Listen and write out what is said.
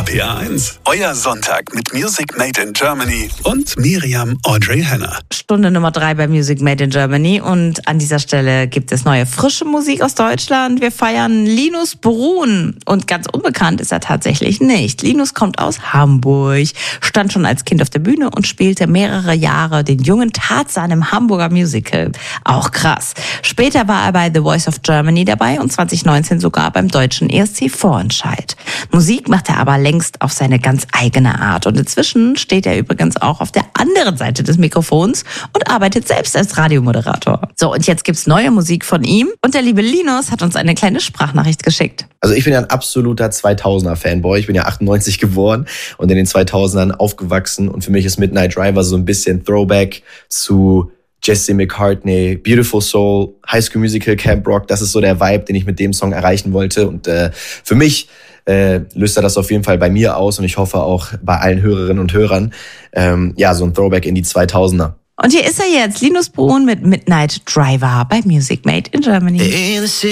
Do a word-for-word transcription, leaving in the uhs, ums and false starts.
P R eins, euer Sonntag mit Music Made in Germany und Miriam Audrey Henner. Stunde Nummer drei bei Music Made in Germany und an dieser Stelle gibt es neue frische Musik aus Deutschland. Wir feiern Linus Bruhn und ganz unbekannt ist er tatsächlich nicht. Linus kommt aus Hamburg, stand schon als Kind auf der Bühne und spielte mehrere Jahre den jungen Tarzan im Hamburger Musical. Auch krass. Später war er bei The Voice of Germany dabei und zwanzig neunzehn sogar beim deutschen E S C Vorentscheid. Musik macht er aber längst auf seine ganz eigene Art und inzwischen steht er übrigens auch auf der anderen Seite des Mikrofons und arbeitet selbst als Radiomoderator. So, und jetzt gibt's neue Musik von ihm und der liebe Linus hat uns eine kleine Sprachnachricht geschickt. Also ich bin ja ein absoluter zweitausender-Fanboy. Ich bin ja achtundneunzig geboren und in den zweitausendern aufgewachsen und für mich ist Midnight Driver so ein bisschen Throwback zu Jesse McCartney, Beautiful Soul, High School Musical, Camp Rock. Das ist so der Vibe, den ich mit dem Song erreichen wollte und äh, für mich äh, löst er das auf jeden Fall bei mir aus und ich hoffe auch bei allen Hörerinnen und Hörern. Ähm, ja, so ein Throwback in die zweitausender. Und hier ist er jetzt, Linus Bruhn mit Midnight Driver bei Music Made in Germany.